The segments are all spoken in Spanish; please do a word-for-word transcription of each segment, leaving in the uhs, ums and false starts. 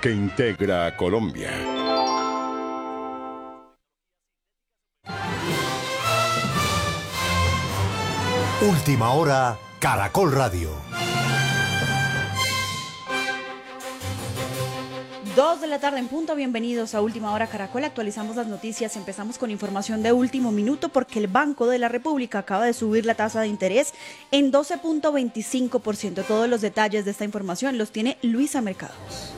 que integra a Colombia. Última hora, Caracol Radio. Dos de la tarde en punto, bienvenidos a Última Hora Caracol. Actualizamos las noticias, empezamos con información de último minuto porque el Banco de la República acaba de subir la tasa de interés en doce punto veinticinco por ciento. Todos los detalles de esta información los tiene Luisa Mercados.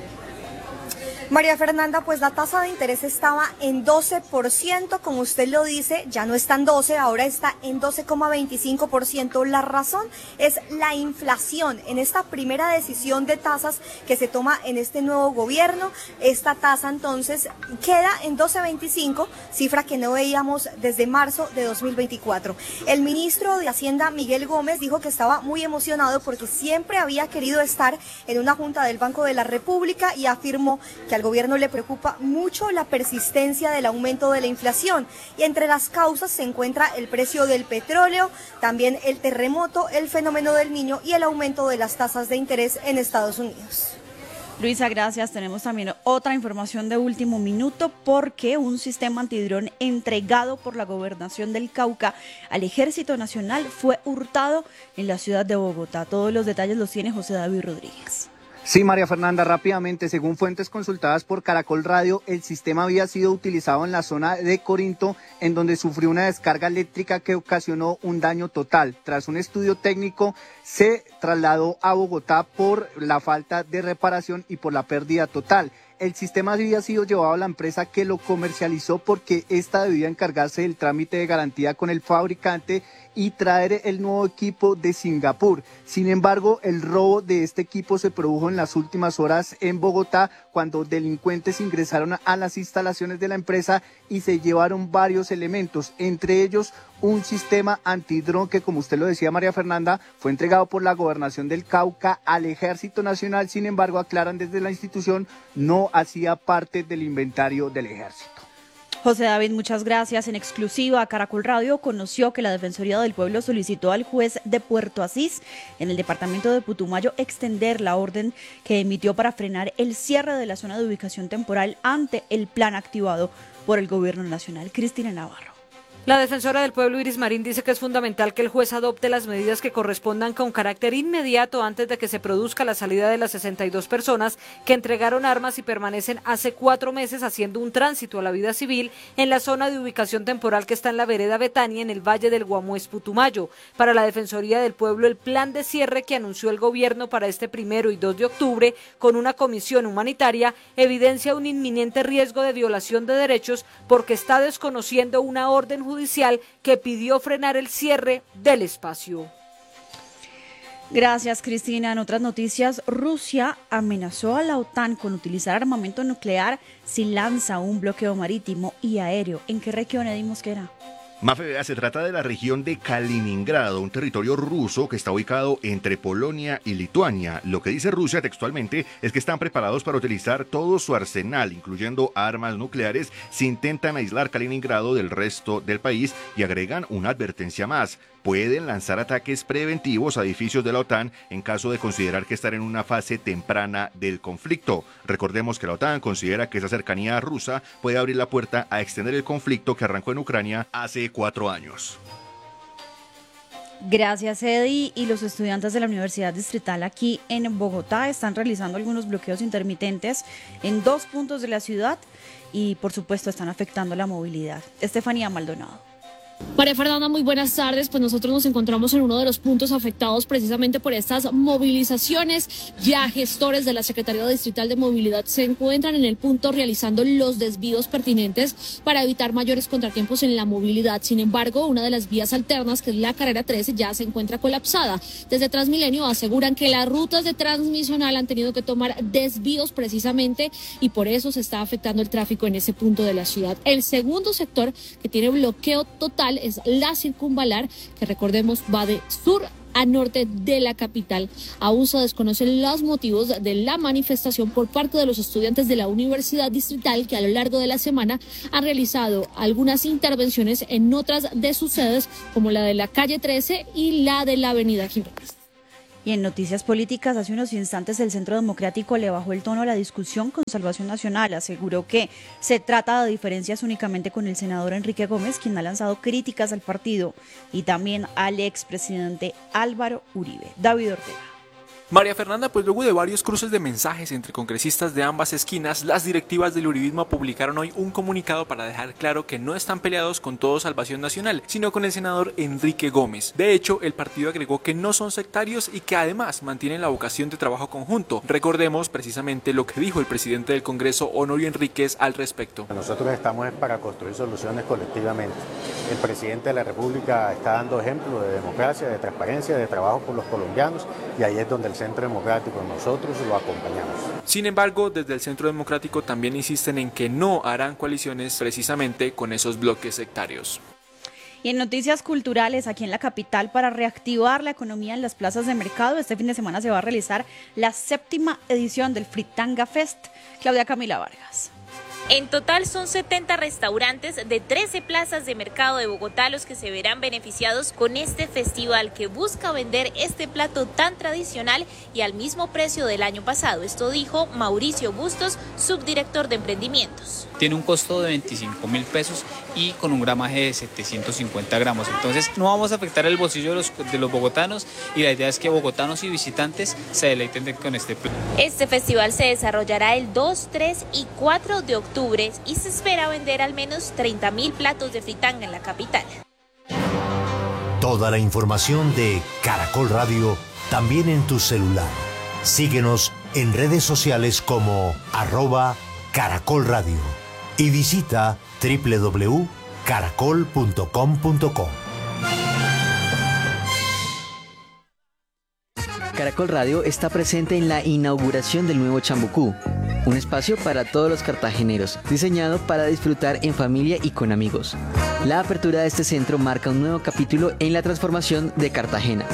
María Fernanda, pues la tasa de interés estaba en doce por ciento, como usted lo dice, ya no está en doce, ahora está en doce coma veinticinco por ciento. La razón es la inflación. En esta primera decisión de tasas que se toma en este nuevo gobierno, esta tasa entonces queda en doce coma veinticinco, cifra que no veíamos desde marzo de dos mil veinticuatro. El ministro de Hacienda, Miguel Gómez, dijo que estaba muy emocionado porque siempre había querido estar en una junta del Banco de la República y afirmó que al gobierno le preocupa mucho la persistencia del aumento de la inflación y entre las causas se encuentra el precio del petróleo, también el terremoto, el fenómeno del Niño y el aumento de las tasas de interés en Estados Unidos. Luisa, gracias. Tenemos también otra información de último minuto porque un sistema antidrón entregado por la Gobernación del Cauca al Ejército Nacional fue hurtado en la ciudad de Bogotá. Todos los detalles los tiene José David Rodríguez. Sí, María Fernanda, rápidamente, según fuentes consultadas por Caracol Radio, el sistema había sido utilizado en la zona de Corinto, en donde sufrió una descarga eléctrica que ocasionó un daño total. Tras un estudio técnico, se trasladó a Bogotá por la falta de reparación y por la pérdida total. El sistema había sido llevado a la empresa que lo comercializó porque ésta debía encargarse del trámite de garantía con el fabricante y traer el nuevo equipo de Singapur. Sin embargo, el robo de este equipo se produjo en las últimas horas en Bogotá, cuando delincuentes ingresaron a las instalaciones de la empresa y se llevaron varios elementos, entre ellos un sistema antidrón que, como usted lo decía, María Fernanda, fue entregado por la Gobernación del Cauca al Ejército Nacional. Sin embargo, aclaran desde la institución, no hacía parte del inventario del Ejército. José David, muchas gracias. En exclusiva, Caracol Radio conoció que la Defensoría del Pueblo solicitó al juez de Puerto Asís, en el departamento de Putumayo, extender la orden que emitió para frenar el cierre de la zona de ubicación temporal ante el plan activado por el Gobierno Nacional. Cristina Navarro. La defensora del pueblo, Iris Marín, dice que es fundamental que el juez adopte las medidas que correspondan con carácter inmediato antes de que se produzca la salida de las sesenta y dos personas que entregaron armas y permanecen hace cuatro meses haciendo un tránsito a la vida civil en la zona de ubicación temporal que está en la vereda Betania, en el Valle del Guamués, Putumayo. Para la Defensoría del Pueblo, el plan de cierre que anunció el gobierno para este primero y dos de octubre con una comisión humanitaria evidencia un inminente riesgo de violación de derechos porque está desconociendo una orden judicial judicial que pidió frenar el cierre del espacio. Gracias, Cristina. En otras noticias, Rusia amenazó a la OTAN con utilizar armamento nuclear si lanza un bloqueo marítimo y aéreo. ¿En qué región, Eddy Mosquera? Mafe, se trata de la región de Kaliningrado, un territorio ruso que está ubicado entre Polonia y Lituania. Lo que dice Rusia textualmente es que están preparados para utilizar todo su arsenal, incluyendo armas nucleares, si intentan aislar Kaliningrado del resto del país, y agregan una advertencia más. Pueden lanzar ataques preventivos a edificios de la OTAN en caso de considerar que están en una fase temprana del conflicto. Recordemos que la OTAN considera que esa cercanía rusa puede abrir la puerta a extender el conflicto que arrancó en Ucrania hace cuatro años. Gracias, Eddy. Y los estudiantes de la Universidad Distrital aquí en Bogotá están realizando algunos bloqueos intermitentes en dos puntos de la ciudad y, por supuesto, están afectando la movilidad. Estefanía Maldonado. María Fernanda, muy buenas tardes. Pues nosotros nos encontramos en uno de los puntos afectados precisamente por estas movilizaciones. Ya gestores de la Secretaría Distrital de Movilidad se encuentran en el punto realizando los desvíos pertinentes para evitar mayores contratiempos en la movilidad. Sin embargo, una de las vías alternas, que es la carrera trece, ya se encuentra colapsada. Desde Transmilenio aseguran que las rutas de Transmisional han tenido que tomar desvíos precisamente y por eso se está afectando el tráfico en ese punto de la ciudad. El segundo sector que tiene bloqueo total es la circunvalar, que recordemos va de sur a norte de la capital. Aún se desconocen los motivos de la manifestación por parte de los estudiantes de la Universidad Distrital, que a lo largo de la semana han realizado algunas intervenciones en otras de sus sedes, como la de la calle trece y la de la avenida Jiménez. Y en noticias políticas, hace unos instantes el Centro Democrático le bajó el tono a la discusión con Salvación Nacional. Aseguró que se trata de diferencias únicamente con el senador Enrique Gómez, quien ha lanzado críticas al partido, y también al expresidente Álvaro Uribe. David Ortega. María Fernanda, pues luego de varios cruces de mensajes entre congresistas de ambas esquinas, las directivas del uribismo publicaron hoy un comunicado para dejar claro que no están peleados con todo Salvación Nacional, sino con el senador Enrique Gómez. De hecho, el partido agregó que no son sectarios y que además mantienen la vocación de trabajo conjunto. Recordemos precisamente lo que dijo el presidente del Congreso, Honorio Enríquez, al respecto. Nosotros estamos para construir soluciones colectivamente. El presidente de la República está dando ejemplo de democracia, de transparencia, de trabajo por los colombianos, y ahí es donde el Centro Democrático, nosotros lo acompañamos. Sin embargo, desde el Centro Democrático también insisten en que no harán coaliciones precisamente con esos bloques sectarios. Y en noticias culturales, aquí en la capital, para reactivar la economía en las plazas de mercado, este fin de semana se va a realizar la séptima edición del Fritanga Fest. Claudia Camila Vargas. En total son setenta restaurantes de trece plazas de mercado de Bogotá los que se verán beneficiados con este festival que busca vender este plato tan tradicional y al mismo precio del año pasado. Esto dijo Mauricio Bustos, subdirector de emprendimientos. Tiene un costo de veinticinco mil pesos y con un gramaje de setecientos cincuenta gramos. Entonces no vamos a afectar el bolsillo de los, de los bogotanos, y la idea es que bogotanos y visitantes se deleiten de, con este plato. Este festival se desarrollará el dos, tres y cuatro de octubre. Y se espera vender al menos treinta mil platos de fritanga en la capital. Toda la información de Caracol Radio también en tu celular. Síguenos en redes sociales como arroba Caracol Radio y visita doble u doble u doble u punto caracol punto com punto co. Caracol Radio está presente en la inauguración del nuevo Chambucú, un espacio para todos los cartageneros, diseñado para disfrutar en familia y con amigos. La apertura de este centro marca un nuevo capítulo en la transformación de Cartagena.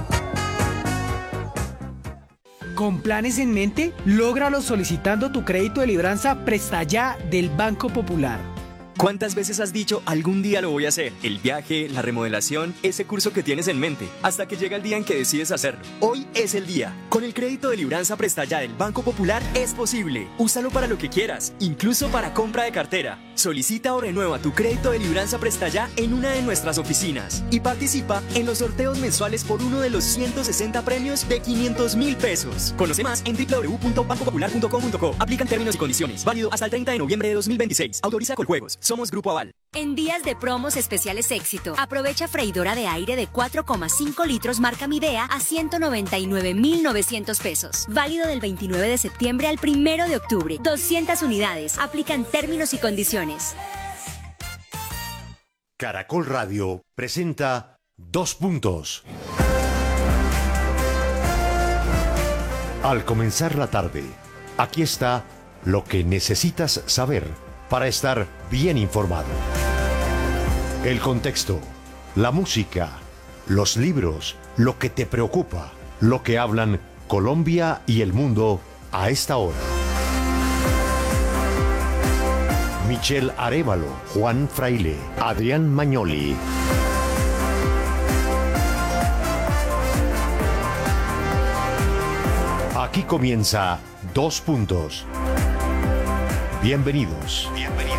Con planes en mente, lógralo solicitando tu crédito de libranza Presta Ya del Banco Popular. ¿Cuántas veces has dicho algún día lo voy a hacer? El viaje, la remodelación, ese curso que tienes en mente, hasta que llega el día en que decides hacerlo. Hoy es el día. Con el crédito de libranza Presta Ya del Banco Popular es posible. Úsalo para lo que quieras, incluso para compra de cartera. Solicita o renueva tu crédito de libranza Presta Ya en una de nuestras oficinas y participa en los sorteos mensuales por uno de los ciento sesenta premios de quinientos mil pesos. Conoce más en doble u doble u doble u punto banco popular punto com punto co. Aplican términos y condiciones. Válido hasta el treinta de noviembre de dos mil veintiséis. Autoriza Coljuegos. Somos Grupo Aval. En días de promos especiales Éxito, aprovecha freidora de aire de cuatro coma cinco litros marca Midea a ciento noventa y nueve mil novecientos pesos. Válido del veintinueve de septiembre al primero de octubre. doscientas unidades. Aplican términos y condiciones. Caracol Radio presenta Dos Puntos. Al comenzar la tarde, aquí está lo que necesitas saber para estar bien informado. El contexto, la música, los libros, lo que te preocupa, lo que hablan Colombia y el mundo a esta hora. Michelle Arévalo, Juan Fraile, Adrián Magnoli. Aquí comienza Dos Puntos. Bienvenidos. Bienvenidos.